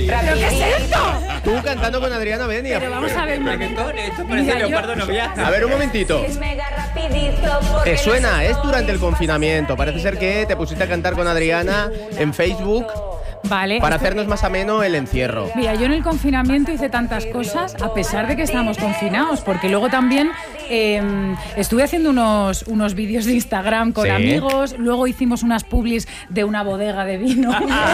¿Pero qué es esto? Tú cantando con Adriana Benia. Pero vamos a ver, Esto parece Leopardo Noviaza. A ver, un momentito. ¿Te suena? Es durante el confinamiento. Parece ser que te pusiste a cantar con Adriana en Facebook. Vale. Para hacernos más ameno el encierro. Mira, yo en el confinamiento hice tantas cosas, a pesar de que estábamos confinados, porque luego también estuve haciendo unos vídeos de Instagram con amigos, luego hicimos unas publis de una bodega de vino.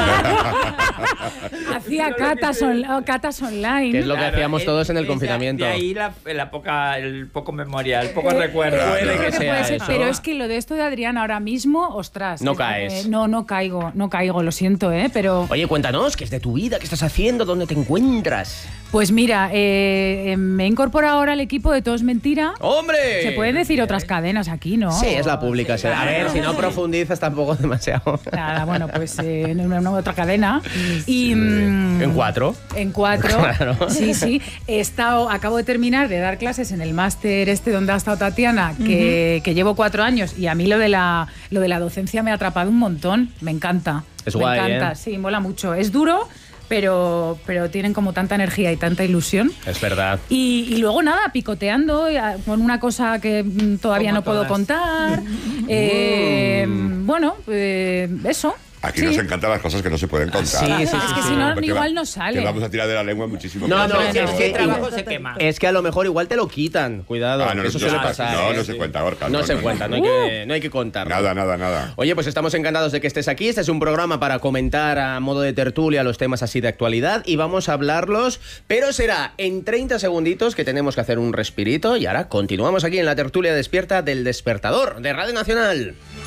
Hacía catas online. Que es lo que hacíamos todos en el confinamiento. De ahí el poco memoria, el poco recuerdo. Puede que sea eso. Pero es que lo de esto de Adriana ahora mismo, ostras. No caes. No caigo, lo siento, pero... Oye, cuéntanos, ¿qué es de tu vida? ¿Qué estás haciendo? ¿Dónde te encuentras? Pues mira, me he incorporado ahora al equipo de Todo es Mentira. ¡Hombre! Se pueden decir otras cadenas aquí, ¿no? Sí, es la pública. Sí. A ver, si no profundizas tampoco demasiado. Nada, bueno, pues en una otra cadena. Y, ¿En 4? En 4. Claro. Sí. Acabo de terminar de dar clases en el máster donde ha estado Tatiana, que llevo 4 años, y a mí lo de la docencia me ha atrapado un montón. Me encanta. Es guay, me encanta, sí, mola mucho. Es duro, pero tienen como tanta energía y tanta ilusión. Es verdad. Y luego nada, picoteando con una cosa que todavía no puedo contar. Bueno, eso. Aquí nos encantan las cosas que no se pueden contar. Sí. Es que si no, igual no sale. Que vamos a tirar de la lengua muchísimo. No, es que el trabajo se quema. Es que a lo mejor igual te lo quitan. Cuidado, eso suele pasar. No se cuenta, Gorka. No se cuenta, no hay que contar. Nada. Oye, pues estamos encantados de que estés aquí. Este es un programa para comentar a modo de tertulia los temas así de actualidad y vamos a hablarlos, pero será en 30 segunditos que tenemos que hacer un respirito y ahora continuamos aquí en la tertulia despierta del Despertador de Radio Nacional.